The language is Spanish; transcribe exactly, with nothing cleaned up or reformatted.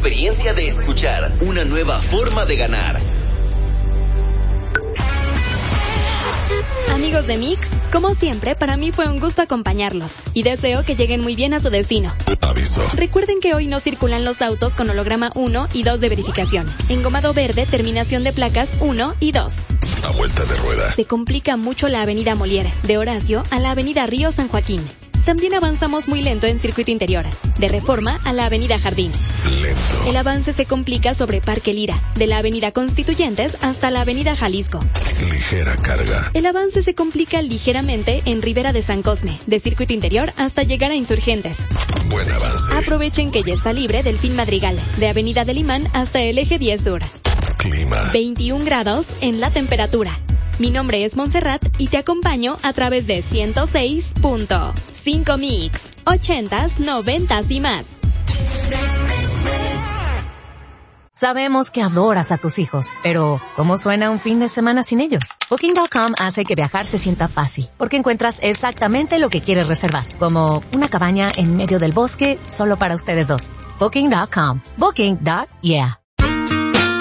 experiencia de escuchar, una nueva forma de ganar. Amigos de Mix, como siempre, para mí fue un gusto acompañarlos y deseo que lleguen muy bien a su destino. Aviso. Recuerden que hoy no circulan los autos con holograma uno y dos de verificación. Engomado verde, terminación de placas uno y dos. A vuelta de rueda. Se complica mucho la avenida Molière, de Horacio a la avenida Río San Joaquín. También avanzamos muy lento en circuito interior, de Reforma a la avenida Jardín. Lento. El avance se complica sobre Parque Lira, de la avenida Constituyentes hasta la avenida Jalisco. Ligera carga. El avance se complica ligeramente en Ribera de San Cosme, de circuito interior hasta llegar a Insurgentes. Buen avance. Aprovechen que ya está libre Delfín Madrigal, de avenida del Imán hasta el eje diez sur. Clima. veintiún grados en la temperatura. Mi nombre es Montserrat y te acompaño a través de ciento seis punto cinco Mix, ochentas, noventas y más. Sabemos que adoras a tus hijos, pero ¿cómo suena un fin de semana sin ellos? Booking punto com hace que viajar se sienta fácil, porque encuentras exactamente lo que quieres reservar, como una cabaña en medio del bosque solo para ustedes dos. Booking punto com. Booking. Yeah.